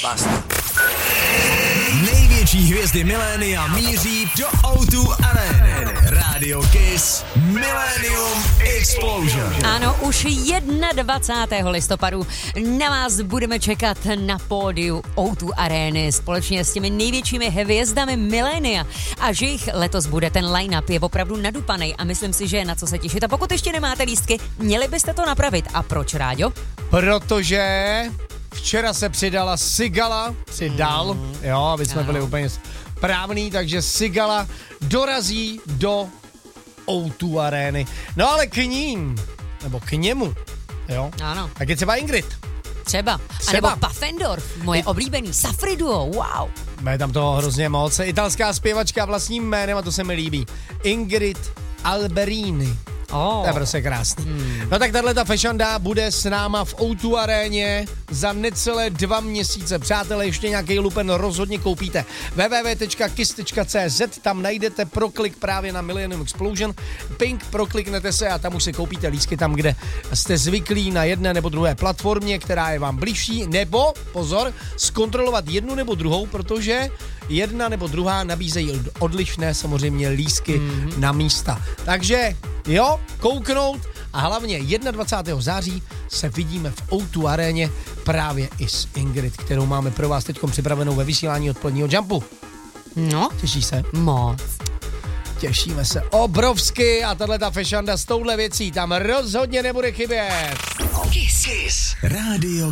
Největší hvězdy milénia míří do O2 Areny. Radio Kiss Millennium Explosion. Ano, už 21. listopadu na vás budeme čekat na pódiu O2 Areny společně s těmi největšími hvězdami milénia. A že jich letos bude, ten line-up je opravdu nadupanej a myslím si, že je na co se těšit. A pokud ještě nemáte lístky, měli byste to napravit. A proč, Ráďo? Protože včera se přidala Sigala, jo, aby jsme byli úplně správný, takže Sigala dorazí do O2 Areny. No ale k ním, nebo k němu, jo. Ano. Tak je třeba Ingrid. Třeba. A nebo Pfaffendorf, moje oblíbený Safri duo, wow. Je tam toho hrozně moc. Italská zpěvačka vlastním jménem, a to se mi líbí. Ingrid Alberini. To je prostě krásný. No tak tato fešanda bude s náma v O2 Aréně za necelé 2 měsíce. Přátelé, ještě nějaký lupen rozhodně koupíte. www.kiss.cz, tam najdete proklik právě na Millennium Explosion. Pink, prokliknete se a tam už si koupíte lístky tam, kde jste zvyklí na jedné nebo druhé platformě, která je vám blížší, nebo, pozor, zkontrolovat jednu nebo druhou, protože jedna nebo druhá nabízejí odlišné samozřejmě lístky na místa. Takže jo, kouknout a hlavně 21. září se vidíme v O2 Aréně právě i s Ingrid, kterou máme pro vás teď připravenou ve vysílání odpoledního Jumpu. No. Těší se? Moc. Těšíme se obrovsky a tato fešanda s touhle věcí tam rozhodně nebude chybět. Kiss. Radio